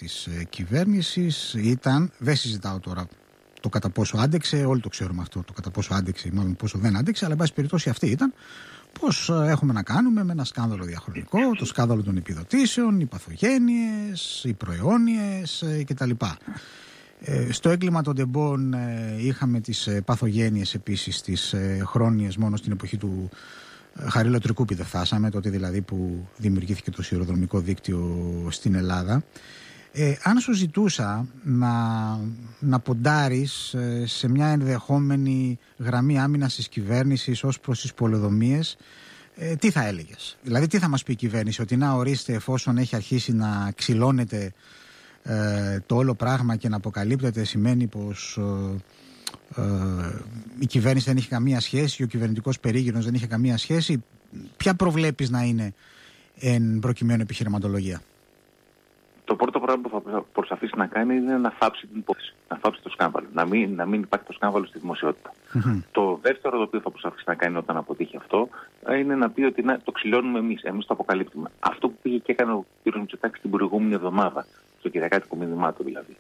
της κυβέρνησης ήταν, δεν συζητάω τώρα το κατά πόσο άντεξε, όλοι το ξέρουμε αυτό, το κατά πόσο άντεξε ή μάλλον πόσο δεν άντεξε, αλλά εν πάση περιπτώσει αυτή ήταν, πως έχουμε να κάνουμε με ένα σκάνδαλο διαχρονικό, το σκάνδαλο των επιδοτήσεων, οι παθογένειες, οι προαιώνιες κτλ. Στο έγκλημα των τεμπών είχαμε τις παθογένειες επίσης, τις χρόνιες, μόνο στην εποχή του Χαρίλαου Τρικούπη δεν φτάσαμε, τότε δηλαδή που δημιουργήθηκε το σιδηροδρομικό δίκτυο στην Ελλάδα. Αν σου ζητούσα να ποντάρεις σε μια ενδεχόμενη γραμμή άμυνας της κυβέρνησης ως προς τις πολεοδομίες, τι θα έλεγες? Δηλαδή τι θα μας πει η κυβέρνηση? Ότι να ορίστε, εφόσον έχει αρχίσει να ξυλώνεται το όλο πράγμα και να αποκαλύπτεται, σημαίνει πως η κυβέρνηση δεν είχε καμία σχέση, ο κυβερνητικός περίγυρος δεν είχε καμία σχέση. Ποια προβλέπεις να είναι εν προκειμένου επιχειρηματολογία? Το πρώτο πράγμα που θα προσπαθήσει να κάνει είναι να θάψει την υπόθεση, να θάψει το σκάνδαλο, να μην υπάρχει το σκάνδαλο στη δημοσιότητα. Το δεύτερο το οποίο θα προσπαθήσει να κάνει όταν αποτύχει αυτό είναι να πει ότι το ξυλώνουμε εμείς το αποκαλύπτουμε. Αυτό που πήγε και έκανε ο κ. Μητσοτάκης την προηγούμενη εβδομάδα, στο Κυριακάτικο μήνυμά του δηλαδή.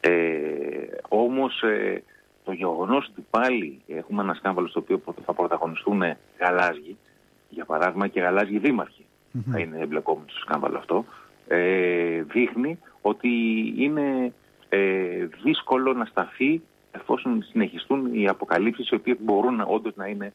Όμως το γεγονός ότι πάλι έχουμε ένα σκάνδαλο στο οποίο θα πρωταγωνιστούν γαλάζιοι, για παράδειγμα, και γαλάζιοι δήμαρχοι θα είναι εμπλεκόμενοι στο σκάνδαλο αυτό, δείχνει ότι είναι δύσκολο να σταθεί εφόσον συνεχιστούν οι αποκαλύψεις οι οποίες μπορούν όντως να είναι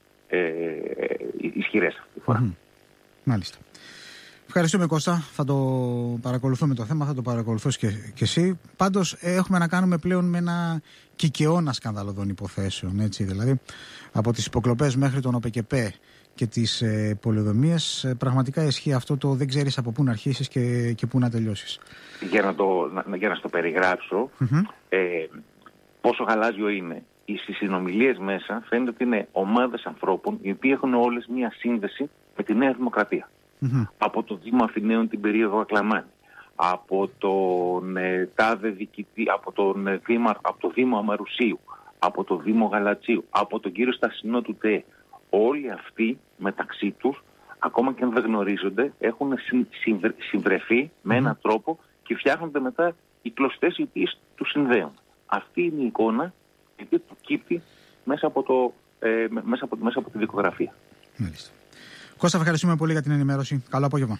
ισχυρές αυτή τη φορά. Μάλιστα. Ευχαριστούμε Κώστα, θα το παρακολουθούμε το θέμα, θα το παρακολουθείς και εσύ. Πάντως έχουμε να κάνουμε πλέον με ένα κικαιώνα σκανδαλωδών υποθέσεων, έτσι, δηλαδή από τις υποκλοπές μέχρι τον ΟΠΕΚΕΠΕ και τις πολεοδομίες, πραγματικά ισχύει αυτό το δεν ξέρεις από πού να αρχίσεις και πού να τελειώσεις. Για να στο περιγράψω, πόσο γαλάζιο είναι. Στις συνομιλίες μέσα φαίνεται ότι είναι ομάδες ανθρώπων οι οποίοι έχουν όλες μία σύνδεση με τη Νέα Δημοκρατία. Από το Δήμο Αθηναίων την περίοδο Ακλαμάνη, από τον τάδε διοικητή, από το Δήμο Αμαρουσίου, από το Δήμο Γαλατσίου, από τον κύριο Στασινό του ΤΕ. Όλοι αυτοί μεταξύ τους, ακόμα και αν δεν γνωρίζονται, έχουν συμβρεθεί με έναν τρόπο και φτιάχνονται μετά οι κλωστές οι οποίες τους συνδέουν. Αυτή είναι η εικόνα η οποία προκύπτει μέσα από τη δικογραφία. Μάλιστα. Κώστα, ευχαριστούμε πολύ για την ενημέρωση. Καλό απόγευμα.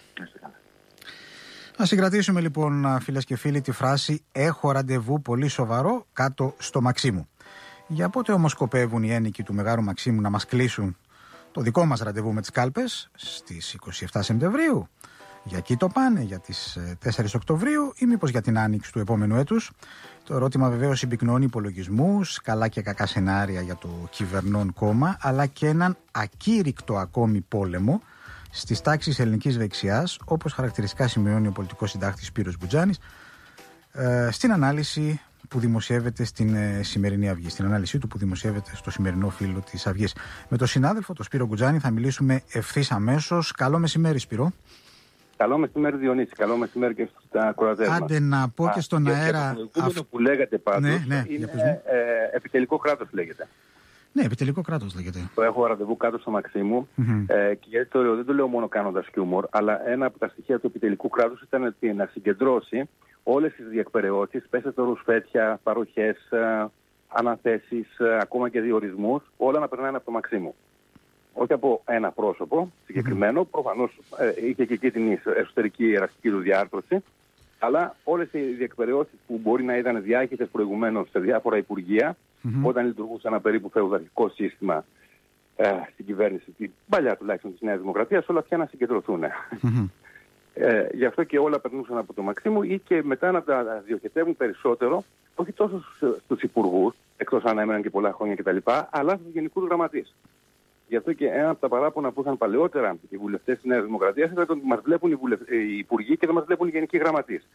Ας συγκρατήσουμε λοιπόν, φίλες και φίλοι, τη φράση «Έχω ραντεβού πολύ σοβαρό κάτω στο Μαξίμου». Για πότε όμως σκοπεύουν οι ένοικοι του Μεγάρου Μαξίμου να μας κλείσουν το δικό μας ραντεβού με τις κάλπες? Στις 27 Σεπτεμβρίου? Για εκεί το πάνε? Για τις 4 Οκτωβρίου? Ή μήπως για την άνοιξη του επόμενου έτους? Το ερώτημα βεβαίως συμπυκνώνει υπολογισμούς, καλά και κακά σενάρια για το κυβερνών κόμμα, αλλά και έναν ακήρυκτο ακόμη πόλεμο στις τάξεις ελληνικής δεξιάς, όπως χαρακτηριστικά σημειώνει ο πολιτικός συντάκτης Σπύρος Μπουτζάνης στην ανάλυση που δημοσιεύεται στην σημερινή Αυγή, στην ανάλυση του που δημοσιεύεται στο σημερινό φύλλο της Αυγής. Με τον συνάδελφο, τον Σπύρο Μπουτζάνη, θα μιλήσουμε ευθύς αμέσως. Καλό μεσημέρι, Σπύρο. Καλό μεσημέρι, Διονύση. Καλό μεσημέρι και στα ακροατές μας. Άντε να πω και στον αέρα. Αυτό που λέγατε πάντως είναι επιτελικό κράτος λέγεται. Ναι, επιτελικό κράτος λέγεται. Το έχω ραντεβού κάτω στο Μαξίμου και γιατί δεν το λέω μόνο κάνοντας χιούμορ, αλλά ένα από τα στοιχεία του επιτελικού κράτους ήταν να συγκεντρώσει όλες τις διεκπεραιώσεις, πέστε το ρουσφέτια, παροχές, αναθέσεις, ακόμα και διορισμούς, όλα να περνάνε από το Μαξίμου. Όχι από ένα πρόσωπο συγκεκριμένο, προφανώς είχε και εκεί την εσωτερική ιεραρχική του διάρθρωση, αλλά όλες οι διεκπεραιώσεις που μπορεί να ήταν διάχυτες προηγουμένως σε διάφορα υπουργεία, όταν λειτουργούσε ένα περίπου φεουδαρχικό σύστημα στην κυβέρνηση, την παλιά τουλάχιστον της Νέας Δημοκρατίας, όλα πια να συγκεντρωθούν. Γι' αυτό και όλα περνούσαν από το Μαξίμου ή και μετά να τα διοχετεύουν περισσότερο, όχι τόσο στους υπουργούς, εκτός αν έμεναν και πολλά χρόνια κτλ., αλλά στους γενικούς γραμματείς. Γι' αυτό και ένα από τα παράπονα που είχαν παλαιότερα οι βουλευτές της Νέας Δημοκρατίας ήταν ότι μας βλέπουν οι υπουργοί και δεν μας βλέπουν οι γενικοί γραμματείς.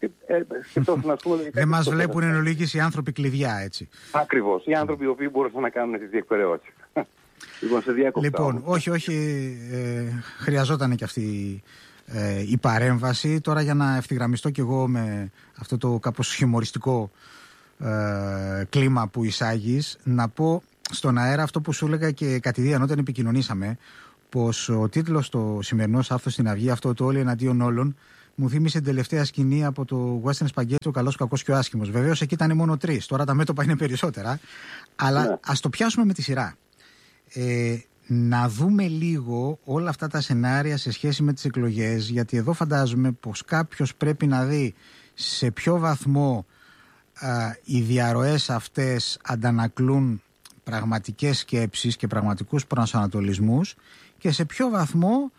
Δεν μας βλέπουν εν ολίγης οι άνθρωποι κλειδιά, έτσι. Ακριβώς. Οι άνθρωποι οι οποίοι μπορούσαν να κάνουν τις διεκπεραιώσεις. Λοιπόν, όχι, χρειαζόταν και αυτή η παρέμβαση. Τώρα για να ευθυγραμμιστώ κι εγώ με αυτό το κάπως χιουμοριστικό κλίμα που εισάγεις, να πω στον αέρα αυτό που σου έλεγα και κατηδίαν όταν επικοινωνήσαμε, πως ο τίτλος στο σημερινό Σάββατο στην Αυγή, αυτό το όλοι εναντίον όλων, Μου θύμισε την τελευταία σκηνή από το Western Spaghetti, ο καλός, ο κακός και ο άσχημος. Βεβαίως εκεί ήταν μόνο 3. Τώρα τα μέτωπα είναι περισσότερα. Αλλά ας το πιάσουμε με τη σειρά. Να δούμε λίγο όλα αυτά τα σενάρια σε σχέση με τις εκλογές, γιατί εδώ φαντάζομαι πως κάποιος πρέπει να δει σε ποιο βαθμό οι διαρροές αυτές αντανακλούν πραγματικές σκέψεις και πραγματικούς προσανατολισμούς και σε ποιο βαθμό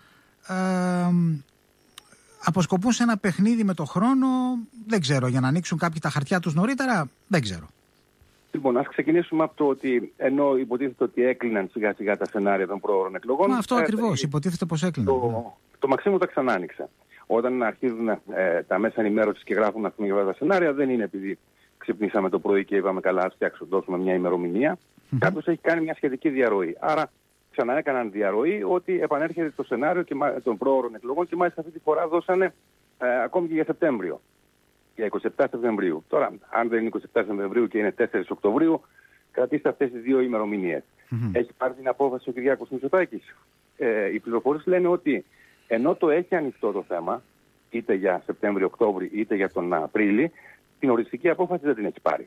αποσκοπούν σε ένα παιχνίδι με το χρόνο, δεν ξέρω, για να ανοίξουν κάποιοι τα χαρτιά τους νωρίτερα, δεν ξέρω. Λοιπόν, ας ξεκινήσουμε από το ότι ενώ υποτίθεται ότι έκλειναν σιγά σιγά τα σενάρια των προώρων εκλογών. Μα αυτό ακριβώς, υποτίθεται πως έκλειναν. Το Μαξίμου τα ξανά άνοιξε. Όταν αρχίζουν τα μέσα ενημέρωσης και γράφουν για αυτά τα σενάρια, δεν είναι επειδή ξυπνήσαμε το πρωί και είπαμε καλά, ας δώσουμε μια ημερομηνία. Κάποιος έχει κάνει μια σχετική διαρροή. Άρα ξαναέκαναν διαρροή ότι επανέρχεται το σενάριο των προώρων εκλογών και μάλιστα αυτή τη φορά δώσανε ακόμη και για Σεπτέμβριο. Για 27 Σεπτεμβρίου. Τώρα, αν δεν είναι 27 Σεπτεμβρίου και είναι 4 Οκτωβρίου, κρατήστε αυτές τις δύο ημερομηνίες. Έχει πάρει την απόφαση ο Κυριάκος Μητσοτάκης. Οι πληροφορίες λένε ότι ενώ το έχει ανοιχτό το θέμα, είτε για Σεπτέμβριο-Οκτώβριο είτε για τον Απρίλιο, την οριστική απόφαση δεν την έχει πάρει.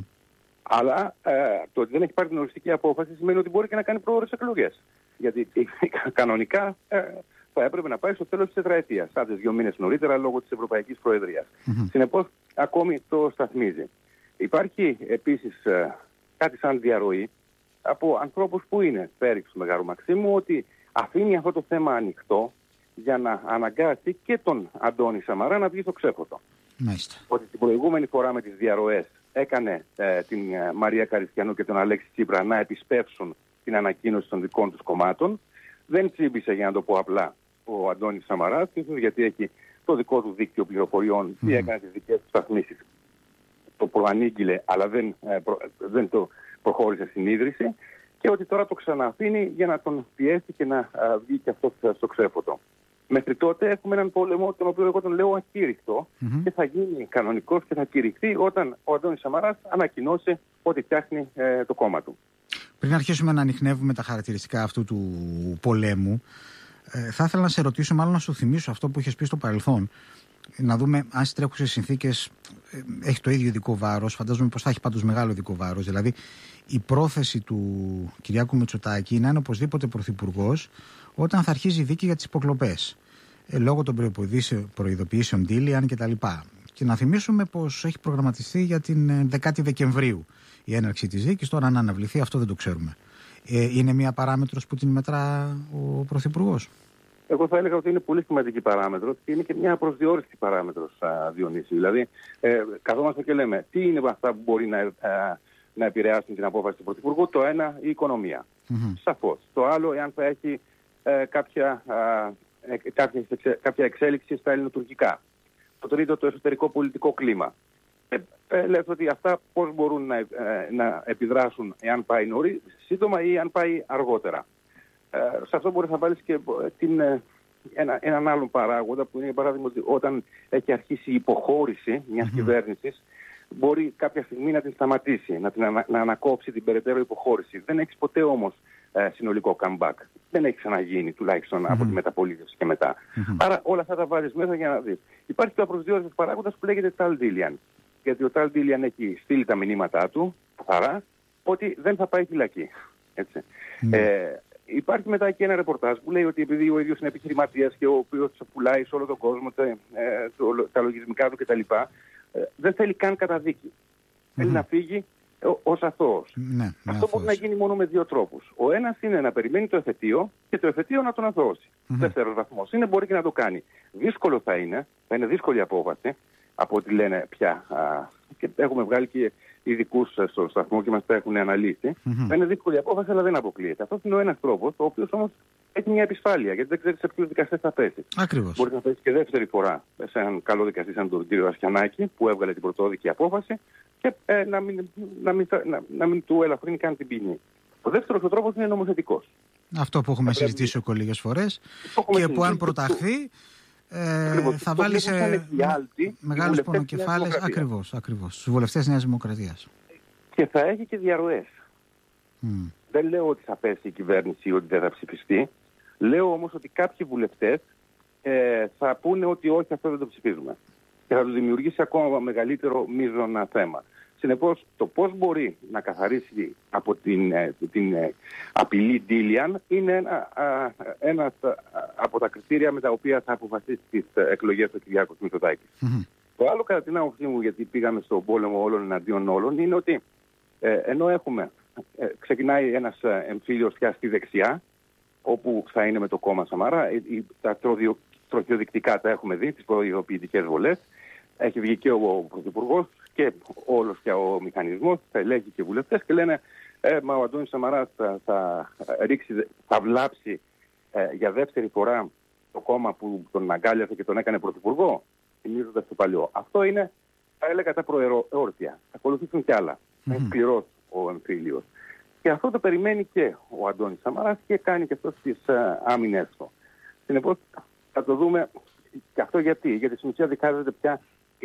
Αλλά το ότι δεν έχει πάρει την οριστική απόφαση σημαίνει ότι μπορεί και να κάνει πρόορες εκλογές. Γιατί κανονικά θα έπρεπε να πάει στο τέλος της τετραετίας, άντε 2 μήνες νωρίτερα λόγω της Ευρωπαϊκής Προεδρίας. Συνεπώς, ακόμη το σταθμίζει. Υπάρχει επίσης κάτι σαν διαρροή από ανθρώπους που είναι πέριξ του Μεγάλου Μαξίμου ότι αφήνει αυτό το θέμα ανοιχτό για να αναγκάσει και τον Αντώνη Σαμαρά να βγει στο ξέφωτο. Ότι την προηγούμενη φορά με τις διαρροές έκανε την Μαρία Καριστιανού και τον Αλέξη Τσίπρα να επισπεύσουν την ανακοίνωση των δικών τους κομμάτων. Δεν τσίμπησε, για να το πω απλά, ο Αντώνης Σαμαράς, γιατί έχει το δικό του δίκτυο πληροφοριών και έκανε τις δικές του σταθμίσεις. Το προανήγγειλε, αλλά δεν το προχώρησε στην ίδρυση και ότι τώρα το ξανααφήνει για να τον πιέσει και να βγει και αυτό στο ξέφωτο. Μέχρι τότε έχουμε έναν πόλεμο τον οποίο εγώ τον λέω ακήρυκτο και θα γίνει κανονικός και θα κηρυχθεί όταν ο Αντώνης Σαμαράς ανακοινώσει ότι φτιάχνει το κόμμα του. Πριν αρχίσουμε να ανιχνεύουμε τα χαρακτηριστικά αυτού του πολέμου, θα ήθελα να σε ρωτήσω, μάλλον να σου θυμίσω αυτό που είχες πει στο παρελθόν. Να δούμε αν στις τρέχουσες συνθήκες έχει το ίδιο ειδικό βάρος. Φαντάζομαι πως θα έχει πάντως μεγάλο ειδικό βάρος. Δηλαδή, η πρόθεση του Κυριάκου Μητσοτάκη είναι να είναι οπωσδήποτε πρωθυπουργός όταν θα αρχίζει η δίκη για τις υποκλοπές. Λόγω των προειδοποιήσεων Ντίλιαν κτλ. Και να θυμίσουμε πως έχει προγραμματιστεί για την 10η Δεκεμβρίου η έναρξη της δίκης. Τώρα, αν αναβληθεί, αυτό δεν το ξέρουμε. Είναι μια παράμετρος που την μετρά ο πρωθυπουργός? Εγώ θα έλεγα ότι είναι πολύ σημαντική παράμετρο και είναι και μια προσδιοριστική παράμετρος, Διονύση. Δηλαδή, καθόμαστε και λέμε τι είναι αυτά που μπορεί να επηρεάσουν την απόφαση του πρωθυπουργού. Το ένα, η οικονομία. Σαφώς. Το άλλο, εάν θα έχει κάποια εξέλιξη στα ελληνοτουρκικά. Το τρίτο, το εσωτερικό πολιτικό κλίμα. Λέτε ότι αυτά πώς μπορούν να επιδράσουν εάν πάει σύντομα ή αν πάει αργότερα. Σε αυτό μπορείς να βάλεις και έναν άλλον παράγοντα που είναι, για παράδειγμα, ότι όταν έχει αρχίσει η υποχώρηση μιας κυβέρνησης, μπορεί κάποια στιγμή να την σταματήσει, να ανακόψει την περαιτέρω υποχώρηση. Δεν έχεις ποτέ όμως συνολικό comeback. Δεν έχει ξαναγίνει, τουλάχιστον από τη μεταπολίτευση και μετά. Άρα όλα αυτά τα βάζεις μέσα για να δεις. Υπάρχει το απροσδιόριστος παράγοντας που λέγεται Tal Dilian. Γιατί ο Tal Dilian έχει στείλει τα μηνύματά του, καθαρά, ότι δεν θα πάει φυλακή. Έτσι. Υπάρχει μετά και ένα ρεπορτάζ που λέει ότι επειδή ο ίδιος είναι επιχειρηματίας και ο οποίος πουλάει σε όλο τον κόσμο τα λογισμικά του κτλ., δεν θέλει καν καταδίκη. Θέλει να φύγει ως αθώος. Αυτό μπορεί να γίνει μόνο με δύο τρόπους. Ο ένας είναι να περιμένει το εφετείο και το εφετείο να τον αθωώσει. Δεύτερος βαθμός είναι μπορεί και να το κάνει. Δύσκολο θα είναι δύσκολη απόφαση από ό,τι λένε πια. Και έχουμε βγάλει και ειδικούς στο σταθμό και μας τα έχουν αναλύσει. Θα είναι δύσκολη απόφαση, αλλά δεν αποκλείεται. Αυτό είναι ο ένας τρόπος, ο οποίος όμως έχει μια επισφάλεια, γιατί δεν ξέρει σε ποιους δικαστές θα πέσει. Ακριβώς. Μπορεί να πέσει και δεύτερη φορά σε έναν καλό δικαστή σαν τον κύριο Ασκιανάκη, που έβγαλε την πρωτόδικη απόφαση και να μην του ελαφρύνει καν την ποινή. Ο δεύτερος ο τρόπος είναι νομοθετικός. Αυτό που έχουμε συζητήσει λίγες φορές και που αν προταχθεί θα βάλει σε μεγάλους πονοκεφάλες. Ακριβώς. Στους βουλευτές Νέας Δημοκρατίας. Και θα έχει και διαρροές. Δεν λέω ότι θα πέσει η κυβέρνηση ή ότι δεν θα ψηφιστεί. Λέω όμως ότι κάποιοι βουλευτές θα πούνε ότι όχι, αυτό δεν το ψηφίζουμε. Και θα του δημιουργήσει ακόμα μεγαλύτερο μείζωνα θέμα. Συνεπώς, το πώς μπορεί να καθαρίσει από την απειλή Ντίλιαν είναι ένα από τα κριτήρια με τα οποία θα αποφασίσει τις εκλογές του Κυριάκος Μητσοτάκης. Το άλλο, κατά την άποψή μου, γιατί πήγαμε στον πόλεμο όλων εναντίον όλων, είναι ότι ενώ ξεκινάει ένας εμφύλιος πια στη δεξιά, όπου θα είναι με το κόμμα Σαμαρά, τα τροχιοδεικτικά τα έχουμε δει, τις προειδοποιητικές βολές. Έχει βγει και ο Πρωθυπουργός και όλος και ο μηχανισμός, τα ελέγχει και βουλευτές και λένε μα ο Αντώνης Σαμαράς θα βλάψει για δεύτερη φορά το κόμμα που τον αγκάλιασε και τον έκανε Πρωθυπουργό, θυμίζοντας το παλιό. Αυτό είναι, θα έλεγα, τα προεόρτια. Θα ακολουθήσουν κι άλλα. Είναι σκληρός ο εμφύλιος. Και αυτό το περιμένει και ο Αντώνης Σαμαράς και κάνει και αυτό τις άμυνες του. Συνεπώς θα το δούμε και αυτό γιατί στην ουσία δικάζεται πια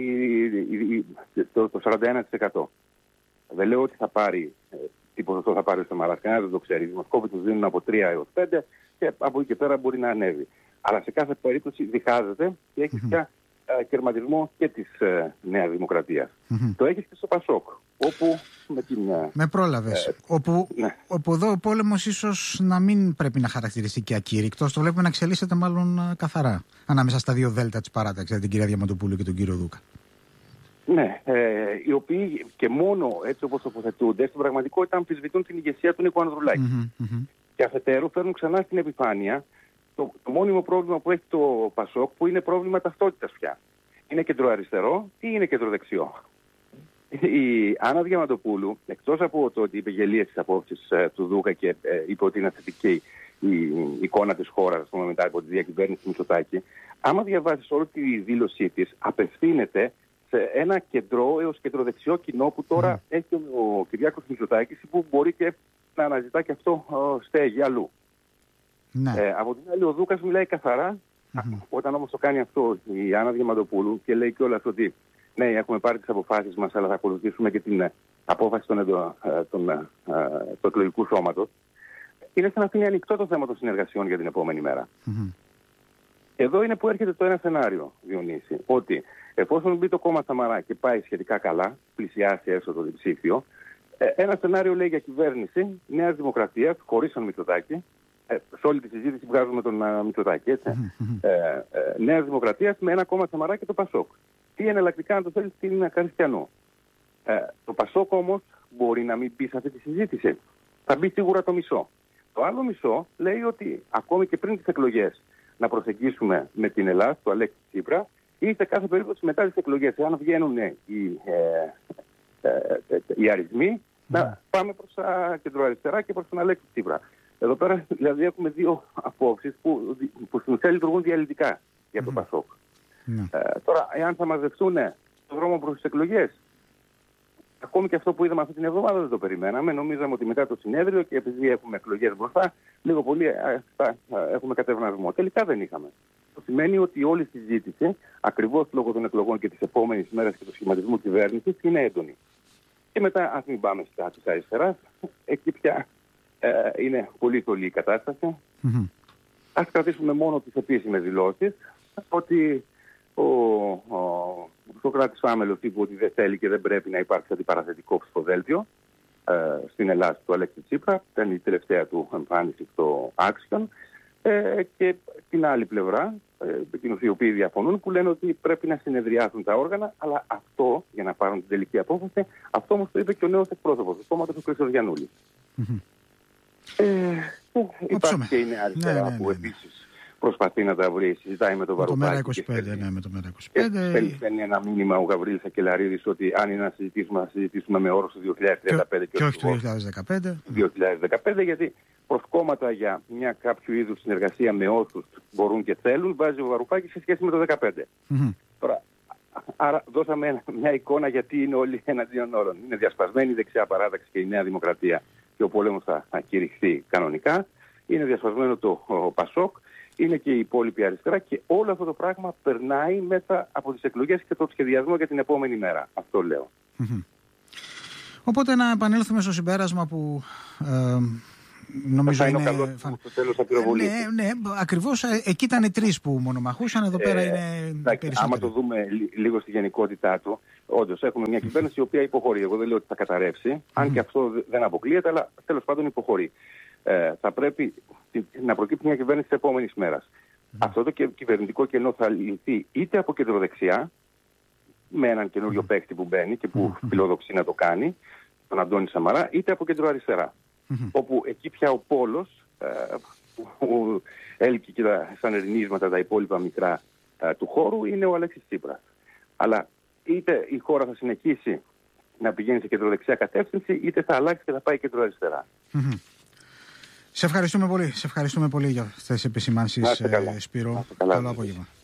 το 41%. Δεν λέω ότι θα πάρει τι ποσοστό θα πάρει ο Σαμαράς, κανένας δεν το ξέρει. Οι δημοσκόποι τους δίνουν από 3 έως 5 και από εκεί και πέρα μπορεί να ανέβει. Αλλά σε κάθε περίπτωση διχάζεται και έχει πια κερματισμό και της Νέας Δημοκρατίας. Το έχεις και στο Πασόκ, όπου με πρόλαβες. Όπου εδώ ο πόλεμος ίσως να μην πρέπει να χαρακτηριστεί και ακήρυκτος, το βλέπουμε να εξελίσσεται μάλλον καθαρά ανάμεσα στα δύο δέλτα της παράταξης, την κυρία Διαμαντοπούλου και τον κύριο Δούκα. Ναι, οι οποίοι και μόνο έτσι όπως τοποθετούνται, στην πραγματικότητα αμφισβητούν την ηγεσία του Νίκου Ανδρουλάκη. Και αφετέρου φέρνουν ξανά στην επιφάνεια το μόνιμο πρόβλημα που έχει το Πασόκ, που είναι πρόβλημα ταυτότητας πια. Είναι κεντροαριστερό ή είναι κεντροδεξιό. Η Άννα Διαμαντοπούλου, εκτός από το ότι είπε γελίες τις απόψεις του Δούκα και είπε ότι είναι θετική η εικόνα της χώρας μετά από τη διακυβέρνηση του Μητσοτάκη, άμα διαβάσεις όλη τη δήλωσή της, απευθύνεται σε ένα κεντρό έως κεντροδεξιό κοινό που τώρα έχει ο Κυριάκος Μητσοτάκης, που μπορεί και να αναζητά και αυτό στέγη αλλού. Ναι. Από την άλλη, ο Δούκας μιλάει καθαρά. Όταν όμως το κάνει αυτό η Άννα Διαμαντοπούλου και λέει κιόλας ότι ναι, έχουμε πάρει τις αποφάσεις μας, αλλά θα ακολουθήσουμε και την απόφαση του εκλογικού σώματος, είναι σαν να αφήνει ανοιχτό το θέμα των συνεργασιών για την επόμενη μέρα. Εδώ είναι που έρχεται το ένα σενάριο, Διονύση, ότι εφόσον μπει το κόμμα Σαμαρά και πάει σχετικά καλά, πλησιάσει έστω το διψήφιο, ένα σενάριο λέει για κυβέρνηση Νέας Δημοκρατίας, χωρίς τον Μητσοτάκη. Σε όλη τη συζήτηση βγάζουμε τον Μητσοτάκη, έτσι. Νέας Δημοκρατίας με ένα κόμμα Σαμαρά και το Πασόκ. Ή εναλλακτικά, αν το θέλει, στην Καριστιανό. Το Πασόκ όμως μπορεί να μην μπει σε αυτή τη συζήτηση. Θα μπει σίγουρα το μισό. Το άλλο μισό λέει ότι ακόμη και πριν τις εκλογές να προσεγγίσουμε με την Ελλάδα του Αλέξη Τσίπρα, ή σε κάθε περίπτωση μετά τις εκλογές, αν βγαίνουν οι αριθμοί, να πάμε προς τα κεντροαριστερά και προς τον Αλέξη Τσίπρα. Εδώ πέρα δηλαδή έχουμε δύο απόψεις που στην ουσία λειτουργούν διαλυτικά για το Πασόκ. Τώρα, εάν θα μαζευτούν στον δρόμο προς τις εκλογές, ακόμη και αυτό που είδαμε αυτή την εβδομάδα δεν το περιμέναμε. Νομίζαμε ότι μετά το συνέδριο και επειδή έχουμε εκλογές μπροστά, λίγο πολύ έχουμε κατευνασμό. Τελικά δεν είχαμε. Αυτό σημαίνει ότι όλη η συζήτηση, ακριβώς λόγω των εκλογών και της επόμενης μέρας και του σχηματισμού κυβέρνησης, είναι έντονη. Και μετά, ας μην πάμε στα της αριστεράς, εκεί πια είναι πολύ θολή η κατάσταση. Ας κρατήσουμε μόνο τις επίσημες δηλώσεις, ότι ο Σοκράτης Φάμελος είπε ότι δεν θέλει και δεν πρέπει να υπάρξει αντιπαραθετικό ψηφοδέλτιο στην Ελλάδα του Αλέξη Τσίπρα. Ήταν η τελευταία του εμφάνιση στο Άξιον. Και την άλλη πλευρά, εκείνους οι οποίοι διαφωνούν, που λένε ότι πρέπει να συνεδριάσουν τα όργανα, αλλά αυτό, για να πάρουν την τελική απόφαση, αυτό όμως το είπε και ο νέος εκπρόσωπος του κόμματος, ο Χρυσοδιανούλης. Υπάρχει και η Νέα Αριστερά που επίσης προσπαθεί να τα βρει, συζητάει με τον Βαρουφάκη. Με το ΜΕΡΑ25. Στέλνει ένα μήνυμα ο Γαβρίλης Σακελαρίδης ότι αν είναι να συζητήσουμε με όρους του 2035 και όχι του 2015, γιατί προς κόμματα για μια κάποιο είδους συνεργασία με όσους μπορούν και θέλουν, βάζει ο Βαρουφάκης σε σχέση με το 2015. Τώρα, άρα δώσαμε μια εικόνα γιατί είναι όλοι εναντίον όλων. Είναι διασπασμένη η δεξιά παράταξη και η Νέα Δημοκρατία και ο πόλεμος θα κηρυχθεί κανονικά. Είναι διασπασμένο το Πασόκ, είναι και η υπόλοιπη αριστερά και όλο αυτό το πράγμα περνάει μέσα από τις εκλογές και το σχεδιασμό για την επόμενη μέρα. Αυτό λέω. Οπότε να επανέλθουμε στο συμπέρασμα που νομίζω είναι ο καλός στο τέλος θα πυροβολήσει. Ναι, ακριβώς. Εκεί ήταν οι τρεις που μονομαχούσαν, εδώ πέρα είναι περισσότεροι. Άμα το δούμε λίγο στη γενικότητά του, όντως έχουμε μια κυβέρνηση η οποία υποχωρεί. Εγώ δεν λέω ότι θα καταρρεύσει, αν και αυτό δεν αποκλείεται, αλλά τέλος πάντων υποχωρεί. Θα πρέπει να προκύψει μια κυβέρνηση της επόμενης μέρας. Αυτό το κυβερνητικό κενό θα λυθεί είτε από κεντροδεξιά, με έναν καινούριο παίκτη που μπαίνει και που φιλοδοξεί να το κάνει, τον Αντώνη Σαμαρά, είτε από κεντροαριστερά. Όπου εκεί πια ο πόλος που έλκει και σαν ερνίσματα τα υπόλοιπα μικρά του χώρου είναι ο Αλέξης Τσίπρας. Αλλά είτε η χώρα θα συνεχίσει να πηγαίνει σε κεντροδεξιά κατεύθυνση, είτε θα αλλάξει και θα πάει κεντροαριστερά. Σε ευχαριστούμε πολύ. Σε ευχαριστούμε πολύ για αυτές τις επισημάνσεις, Σπύρο. Καλό απόγευμα.